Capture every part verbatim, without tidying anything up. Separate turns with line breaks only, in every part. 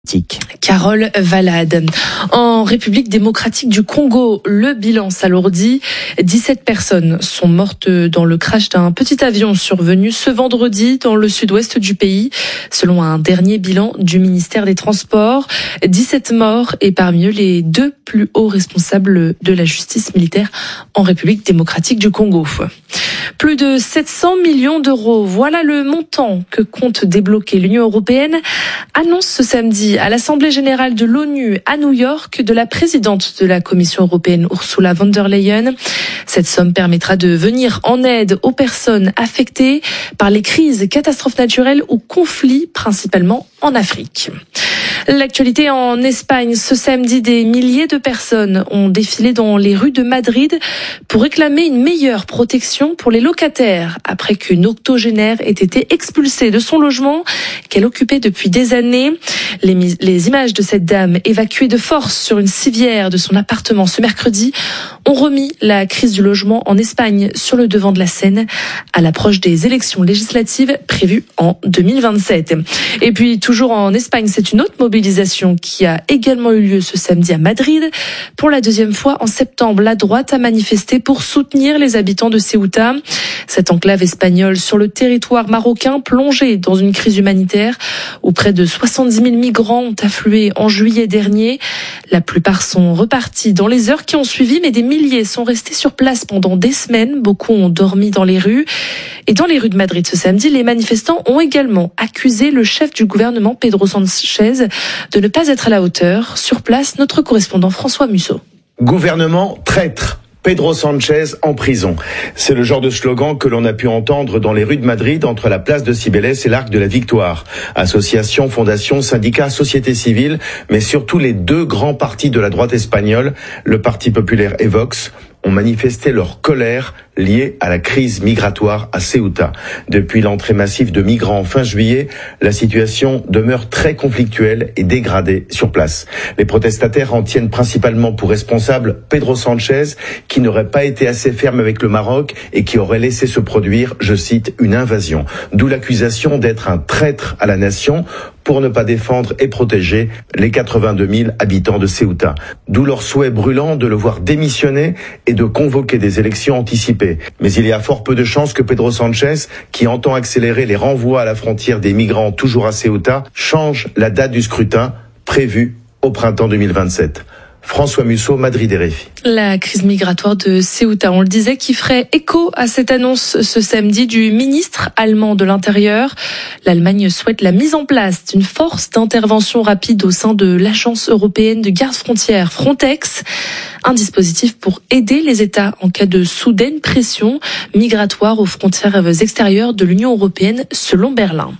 Carole Valade. En République démocratique du Congo, le bilan s'alourdit. dix-sept personnes sont mortes dans le crash d'un petit avion survenu ce vendredi dans le sud-ouest du pays. Selon un dernier bilan du ministère des Transports, dix-sept morts et parmi eux les deux plus hauts responsables de la justice militaire en République démocratique du Congo. Plus de sept cents millions d'euros, voilà le montant que compte débloquer l'Union européenne, annonce ce samedi à l'Assemblée générale de l'ONU à New York de la présidente de la Commission européenne Ursula von der Leyen. Cette somme permettra de venir en aide aux personnes affectées par les crises, catastrophes naturelles ou conflits, principalement en Afrique. L'actualité en Espagne, ce samedi, des milliers de personnes ont défilé dans les rues de Madrid pour réclamer une meilleure protection pour les locataires après qu'une octogénaire ait été expulsée de son logement qu'elle occupait depuis des années. Les, les images de cette dame évacuée de force sur une civière de son appartement ce mercredi ont remis la crise du logement en Espagne sur le devant de la scène à l'approche des élections législatives prévues en deux mille vingt-sept. Et puis toujours en Espagne, c'est une autre mobilisation qui a également eu lieu ce samedi à Madrid. Pour la deuxième fois en septembre, la droite a manifesté pour soutenir les habitants de Ceuta. Cette enclave espagnole sur le territoire marocain plongée dans une crise humanitaire où près de soixante-dix mille migrants ont afflué en juillet dernier. La plupart sont repartis dans les heures qui ont suivi, mais des milliers sont restés sur place pendant des semaines. Beaucoup ont dormi dans les rues. Et dans les rues de Madrid ce samedi, les manifestants ont également accusé le chef du gouvernement, Pedro Sánchez, de ne pas être à la hauteur. Sur place, notre correspondant François Musso.
Gouvernement traître. Pedro Sánchez en prison. C'est le genre de slogan que l'on a pu entendre dans les rues de Madrid entre la place de Cibeles et l'Arc de la Victoire. Associations, fondations, syndicats, sociétés civiles, mais surtout les deux grands partis de la droite espagnole, le Parti populaire et Vox, ont manifesté leur colère liée à la crise migratoire à Ceuta. Depuis l'entrée massive de migrants fin juillet, la situation demeure très conflictuelle et dégradée sur place. Les protestataires en tiennent principalement pour responsable Pedro Sánchez, qui n'aurait pas été assez ferme avec le Maroc et qui aurait laissé se produire, je cite, une invasion. D'où l'accusation d'être un traître à la nation pour ne pas défendre et protéger les quatre-vingt-deux mille habitants de Ceuta. D'où leur souhait brûlant de le voir démissionner et de convoquer des élections anticipées. Mais il y a fort peu de chances que Pedro Sánchez, qui entend accélérer les renvois à la frontière des migrants toujours à Ceuta, change la date du scrutin prévu au printemps deux mille vingt-sept. François Musso, Madrid R F I.
La crise migratoire de Ceuta, on le disait, qui ferait écho à cette annonce ce samedi du ministre allemand de l'Intérieur. L'Allemagne souhaite la mise en place d'une force d'intervention rapide au sein de l'Agence européenne de garde-frontières Frontex. Un dispositif pour aider les États en cas de soudaine pression migratoire aux frontières extérieures de l'Union européenne, selon Berlin.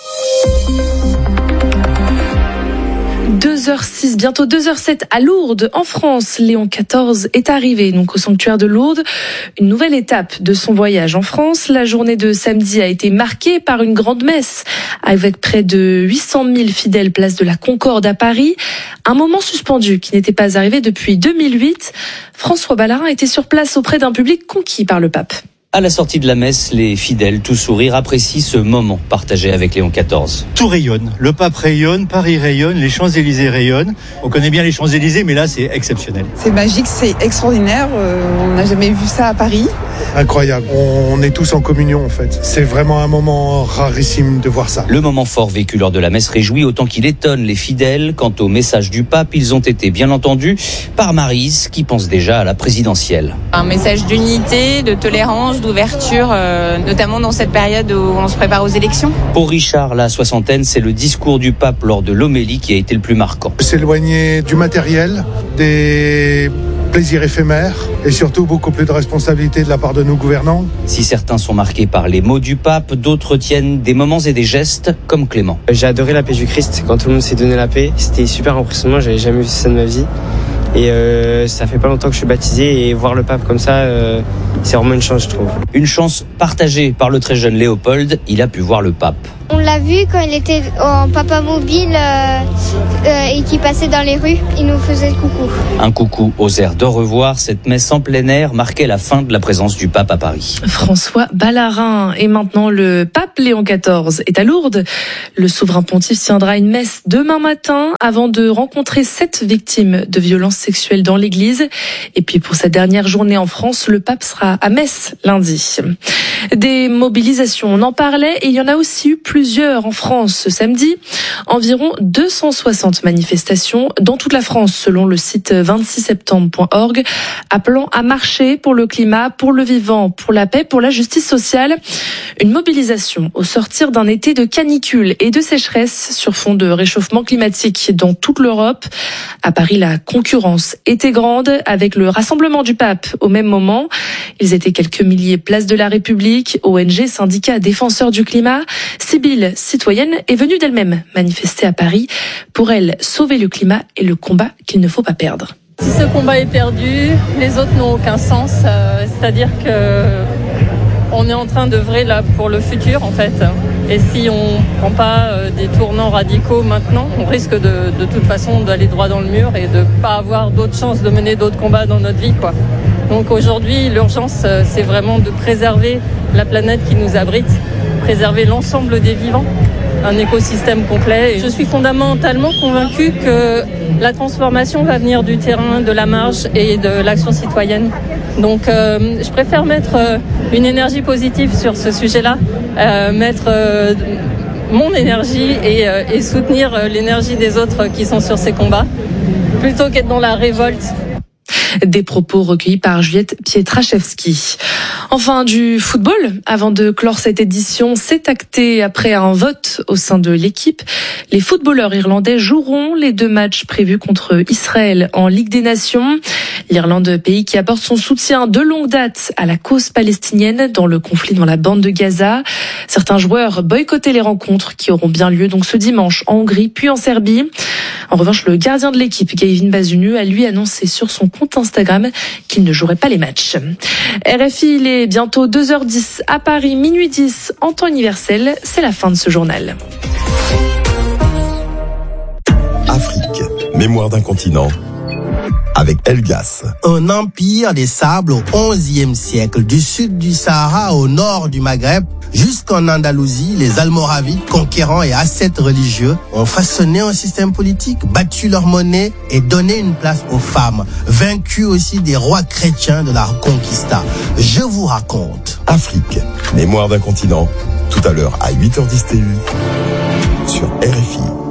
deux heures six, bientôt deux heures sept à Lourdes, en France. Léon quatorze est arrivé donc au sanctuaire de Lourdes. Une nouvelle étape de son voyage en France. La journée de samedi a été marquée par une grande messe avec près de huit cent mille fidèles place de la Concorde à Paris. Un moment suspendu qui n'était pas arrivé depuis deux mille huit. François Ballarin était sur place auprès d'un public conquis par le pape.
À la sortie de la messe, les fidèles, tout sourire, apprécient ce moment partagé avec Léon quatorze.
Tout rayonne. Le pape rayonne, Paris rayonne, les Champs-Élysées rayonnent. On connaît bien les Champs-Élysées, mais là, c'est exceptionnel.
C'est magique, c'est extraordinaire. Euh, on n'a jamais vu ça à Paris.
Incroyable. On est tous en communion, en fait. C'est vraiment un moment rarissime de voir ça.
Le moment fort vécu lors de la messe réjouit autant qu'il étonne les fidèles. Quant au message du pape, ils ont été bien entendus par Maryse, qui pense déjà à la présidentielle.
Un message d'unité, de tolérance, d'ouverture, euh, notamment dans cette période où on se prépare aux élections.
Pour Richard, la soixantaine, c'est le discours du pape lors de l'homélie qui a été le plus marquant.
S'éloigner du matériel, des plaisirs éphémères et surtout beaucoup plus de responsabilité de la part de nos gouvernants.
Si certains sont marqués par les mots du pape, d'autres tiennent des moments et des gestes comme Clément.
J'ai adoré la paix du Christ quand tout le monde s'est donné la paix. C'était super impressionnant, j'avais jamais vu ça de ma vie. Et euh, ça fait pas longtemps que je suis baptisé et voir le pape comme ça, euh, c'est vraiment une chance, je trouve.
Une chance partagée par le très jeune Léopold, il a pu voir le pape.
On l'a vu quand il était en papa mobile, euh, euh, il qui passaient dans les rues, ils nous faisaient coucou.
Un coucou aux airs d'au revoir. Cette messe en plein air marquait la fin de la présence du pape à Paris.
François Ballarin. Et maintenant, le pape Léon quatorze est à Lourdes. Le souverain pontife tiendra une messe demain matin avant de rencontrer sept victimes de violences sexuelles dans l'église. Et puis pour sa dernière journée en France, le pape sera à Metz lundi. Des mobilisations, on en parlait, et il y en a aussi eu plusieurs en France ce samedi. Environ deux cent soixante manifestations dans toute la France, selon le site vingt-six septembre point org, appelant à marcher pour le climat, pour le vivant, pour la paix, pour la justice sociale. Une mobilisation au sortir d'un été de canicule et de sécheresse sur fond de réchauffement climatique dans toute l'Europe. À Paris, la concurrence était grande avec le rassemblement du pape au même moment. Ils étaient quelques milliers place de la République, O N G, syndicats défenseurs du climat. Sibylle, citoyenne, est venue d'elle-même manifester à Paris. Pour elle, sauver le climat est le combat qu'il ne faut pas perdre.
Si ce combat est perdu, les autres n'ont aucun sens. Euh, c'est-à-dire que on est en train d'œuvrer là pour le futur en fait. Et si on prend pas euh, des tournants radicaux maintenant, on risque de, de toute façon d'aller droit dans le mur et de pas avoir d'autres chances de mener d'autres combats dans notre vie, quoi. Donc aujourd'hui, l'urgence, euh, c'est vraiment de préserver la planète qui nous abrite, préserver l'ensemble des vivants, un écosystème complet. Et je suis fondamentalement convaincue que la transformation va venir du terrain, de la marche et de l'action citoyenne. Donc euh, je préfère mettre euh, une énergie positive sur ce sujet-là, euh, mettre euh, mon énergie et, euh, et soutenir euh, l'énergie des autres qui sont sur ces combats, plutôt qu'être dans la révolte.
Des propos recueillis par Juliette Pietraszewski. Enfin, du football, avant de clore cette édition, c'est acté après un vote au sein de l'équipe. Les footballeurs irlandais joueront les deux matchs prévus contre Israël en Ligue des Nations. L'Irlande, pays qui apporte son soutien de longue date à la cause palestinienne dans le conflit dans la bande de Gaza. Certains joueurs boycottaient les rencontres qui auront bien lieu donc ce dimanche en Hongrie puis en Serbie. En revanche, le gardien de l'équipe, Gavin Bazunu, a lui annoncé sur son compte Instagram qu'il ne jouerait pas les matchs. R F I, il est bientôt deux heures dix à Paris, minuit dix en temps universel. C'est la fin de ce journal.
Afrique, mémoire d'un continent. Avec Elgas.
Un empire des sables au onzième siècle, du sud du Sahara au nord du Maghreb, jusqu'en Andalousie, les Almoravides, conquérants et ascètes religieux, ont façonné un système politique, battu leur monnaie et donné une place aux femmes, vaincu aussi des rois chrétiens de la Reconquista. Je vous raconte.
Afrique, mémoire d'un continent, tout à l'heure à huit heures dix T U, sur R F I.